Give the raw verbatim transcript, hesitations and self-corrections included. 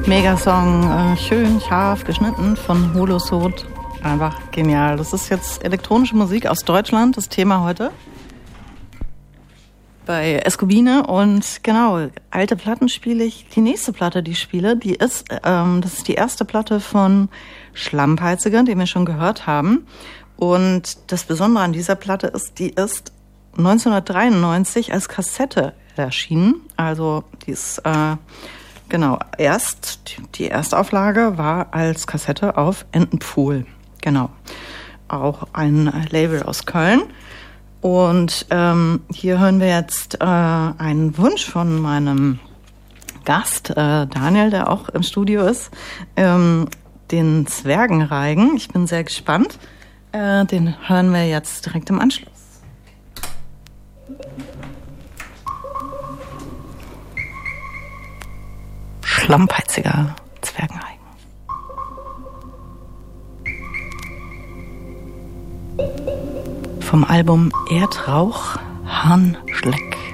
Megasong, äh, schön scharf geschnitten von Holosod. Einfach genial. Das ist jetzt elektronische Musik aus Deutschland, das Thema heute. Bei Eskubine und genau, alte Platten spiele ich. Die nächste Platte, die ich spiele, die ist, ähm, das ist die erste Platte von Schlammpeiziger, die wir schon gehört haben. Und das Besondere an dieser Platte ist, die ist neunzehnhundertdreiundneunzig als Kassette erschienen. Also die ist, äh, genau, erst, die Erstauflage war als Kassette auf Entenpfuhl. Genau. Auch ein Label aus Köln. Und ähm, hier hören wir jetzt äh, einen Wunsch von meinem Gast, äh, Daniel, der auch im Studio ist, ähm, den Zwergenreigen. Ich bin sehr gespannt. Äh, den hören wir jetzt direkt im Anschluss. Schlammpeiziger Zwergenreigen. Vom Album Erdrauch, Harnschleck.